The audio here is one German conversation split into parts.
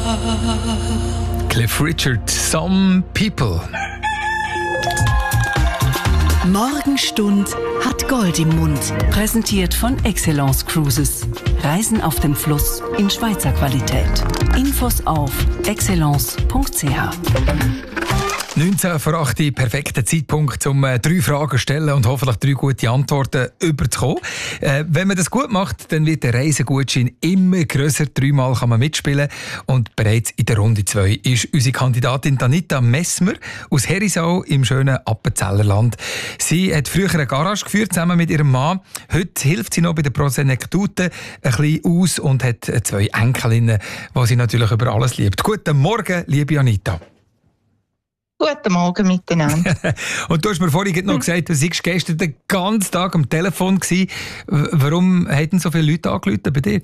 Cliff Richard, Some People. Morgenstund hat Gold im Mund. Präsentiert von Excellence Cruises. Reisen auf dem Fluss in Schweizer Qualität. Infos auf excellence.ch. 19 vor 8, perfekter Zeitpunkt, um 3 Fragen zu stellen und hoffentlich 3 gute Antworten überzukommen. Wenn man das gut macht, dann wird der Reisegutschein immer grösser. 3-mal kann man mitspielen. Und bereits in der Runde 2 ist unsere Kandidatin Anita Messmer aus Herisau im schönen Appenzellerland. Sie hat früher eine Garage geführt, zusammen mit ihrem Mann. Heute hilft sie noch bei der Prosenektute ein bisschen aus und hat 2 Enkelinnen, die sie natürlich über alles liebt. Guten Morgen, liebe Anita. Guten Morgen miteinander. Und du hast mir vorhin noch gesagt, du warst gestern den ganzen Tag am Telefon gewesen. Warum haben so viele Leute angerufen bei dir?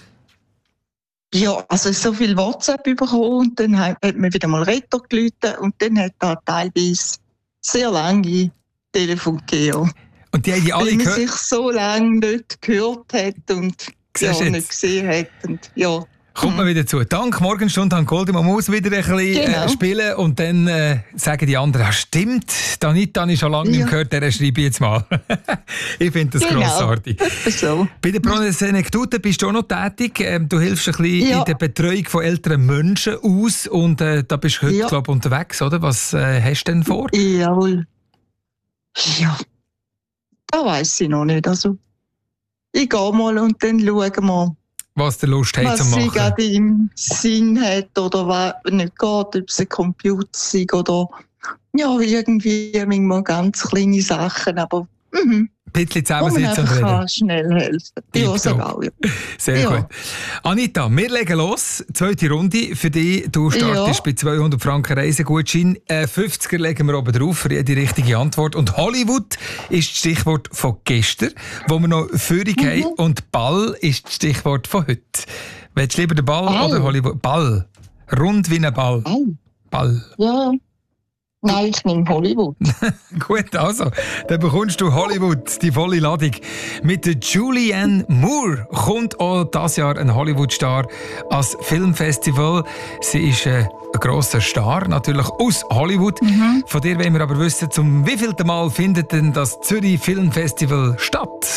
Ja, also so viel WhatsApp bekommen und dann hat mir wieder mal Retter gerufen und dann hat da teilweise sehr lange Telefon gegeben. Und die haben die alle weil man gehört? sich so lange nicht gehört hat und nicht gesehen hat. Und, ja. Kommt man wieder zu. Dank Morgenstunde an Gold. Man muss wieder ein bisschen spielen und dann sagen die anderen, stimmt, Anita habe ich schon lange nicht gehört, der schreibe ich jetzt mal. Ich finde das grossartig. So. Bei der Prosenektute bist du auch noch tätig. Du hilfst ein bisschen in der Betreuung von älteren Menschen aus und da bist du heute, glaube ich, unterwegs, oder? Was hast du denn vor? Jawohl. Ja, da weiss ich noch nicht. Also, ich gehe mal und dann schauen wir, was der Lust hat zu machen. Was sie gerade im Sinn hat oder was nicht geht, ob es ein Computer ist oder ja, irgendwie manchmal ganz kleine Sachen, aber ein bisschen zusammensitzen und reden. Kann schnell helfen. Ja, sogar, ja. Sehr gut. Anita, wir legen los. 2. Runde für dich. Du startest bei 200 Franken Reisegutschein. 50er legen wir oben drauf für jede richtige Antwort. Und Hollywood ist das Stichwort von gestern, wo wir noch Führung haben. Und Ball ist das Stichwort von heute. Willst du lieber den Ball oder Hollywood? Ball. Rund wie ein Ball. Ball. Ja. Nein, ich nehme Hollywood. Gut, also, dann bekommst du Hollywood, die volle Ladung. Mit der Julianne Moore kommt auch dieses Jahr ein Hollywood-Star als Filmfestival. Sie ist ein grosser Star, natürlich aus Hollywood. Von dir wollen wir aber wissen, zum wievielten Mal findet denn das Zürich Filmfestival statt?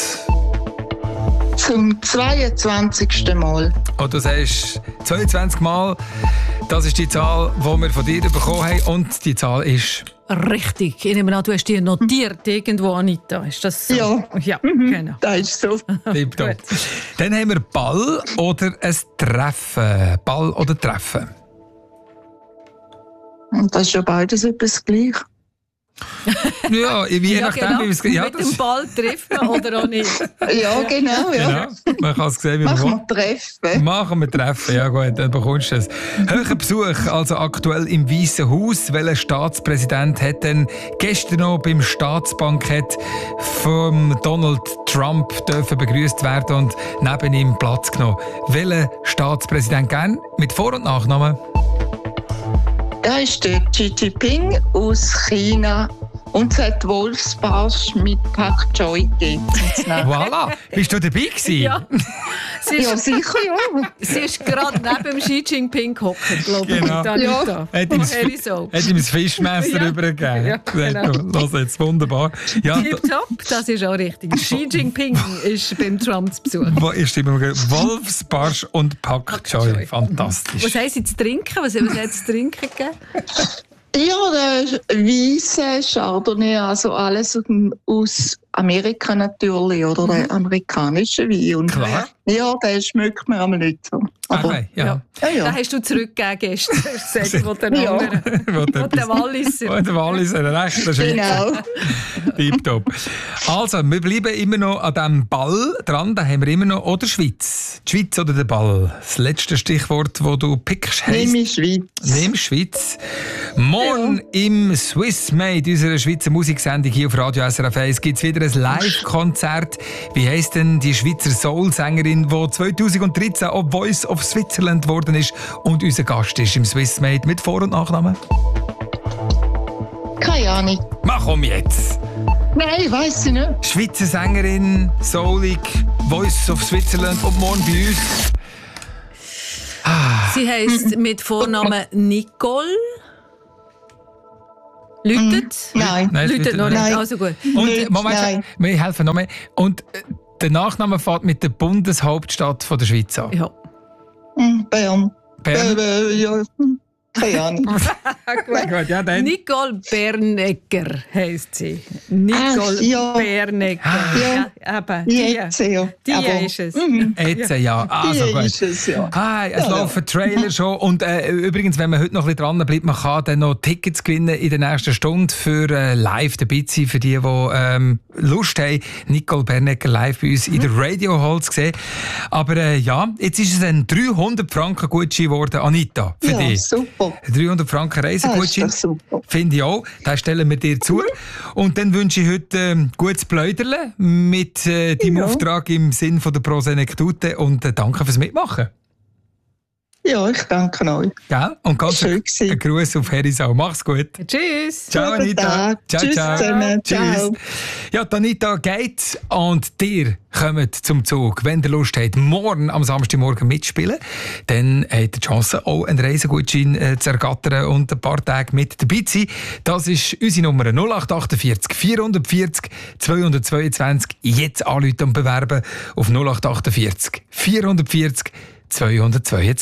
Zum 22. Mal. Und du sagst 22 Mal. Das ist die Zahl, die wir von dir bekommen haben. Und die Zahl ist... Richtig. Ich nehme an, du hast die notiert irgendwo, Anita. Ist das so? Ja, genau. Das ist so. Tipptopp. Dann haben wir Ball oder ein Treffen. Ball oder Treffen. Und das ist ja beides etwas gleich. Ja, je nachdem, genau. wie es geht. Ja, mit dem Ball treffen oder auch nicht. Ja, genau. Ja. Genau. Man kann es sehen, wie man Machen wir Treffen. Machen wir Treffen, ja gut, dann bekommst du es. Hoher Besuch, also aktuell im Weißen Haus. Welcher Staatspräsident hat denn gestern noch beim Staatsbankett von Donald Trump dürfen begrüßt werden und neben ihm Platz genommen? Welcher Staatspräsident gern? Mit Vor- und Nachnamen? Da ist der Xi Jinping aus China und es hat Wolfsbarsch mit Pak Choi gegeben. Voilà, bist du dabei gewesen? Ja. Ja, sicher, ja. Sie ist gerade neben Xi Jinping gehockt, glaube ich. Genau. Ja. Hat ihm das Fischmesser übergegeben. Ja, genau. Los jetzt, wunderbar. Ja, Tipptopp, das ist auch richtig. Xi Jinping ist beim Trump zu Besuch. Wo ist immer Wolfsbarsch und Pak Choi. Fantastisch. Was haben Sie zu trinken? Was hat es zu trinken gegeben? Ja, der Weisse Chardonnay, also alles aus Amerika natürlich, oder der amerikanische Wein. Und Klar. Ja, den schmeckt mir einmal nicht so. Aber, Okay, ja. Den hast du zurückgegeben gestern. Das ist von den anderen. Und der Walliser. Der Walliser, ein rechter Schweizer. Genau. Tipptopp. Also, wir bleiben immer noch an diesem Ball dran. Da haben wir immer noch oder Schweiz. Die Schweiz oder der Ball? Das letzte Stichwort, das du pickst, heisst... Nehme Schweiz. Nimm Schweiz. Morgen im Swiss Made, unserer Schweizer Musiksendung hier auf Radio SRF 1, gibt es wieder ein Live-Konzert. Wie heisst denn die Schweizer Soul-Sängerin, die 2013 auch Voice of Switzerland geworden ist und unser Gast ist im Swiss Made mit Vor- und Nachnamen? Keine Ahnung. Mach komm jetzt! Nein, weiss ich nicht. Schweizer Sängerin, soulig, Voice of Switzerland und morgen bei uns. Sie heisst mit Vornamen Nicole. Läutet? Nein. Läutet noch nicht. Also gut. Und Moment, wir helfen noch mehr. Und der Nachname fährt mit der Bundeshauptstadt von der Schweiz an. Ja. Bern. Bern? Ja. Keine Ahnung. Gut, ja, dann. Nicole Bernecker heisst sie. Nicole Bernecker. Ja. Eben. Jetzt, ja. Die Aber, ist es. Jetzt, ja. Also die gut. ist es, ja. Es laufen Trailer schon. Und übrigens, wenn man heute noch ein bisschen dran bleibt, man kann dann noch Tickets gewinnen in der nächsten Stunde für live dabei zu sein, für die Lust haben, Nicole Bernecker live bei uns in der Radio Hall zu sehen. Aber jetzt ist es ein 300 Franken Gutschein geworden, Anita, für dich. Super. 300 Franken Reisegutschein. Das ist doch super. Finde ich auch. Das stellen wir dir zu. Und dann wünsche ich heute gutes Pläuderle mit deinem Auftrag im Sinn von der Prosenektute und danke fürs Mitmachen. Ja, ich danke euch. Gell? Und ganz Schön ein Gruß auf Herisau. Mach's gut. Tschüss. Ciao, Guten Anita. Tag. Ciao, Tschüss ciao. zusammen. Tschüss. Ciao. Ja, die Anita geht und dir kommt zum Zug. Wenn ihr Lust habt, morgen am Samstagmorgen mitspielen, dann habt ihr die Chance, auch einen Reisegutschein zu ergattern und ein paar Tage mit dabei zu sein. Das ist unsere Nummer 0848 440 222. Jetzt anrufen und bewerben auf 0848 440 222.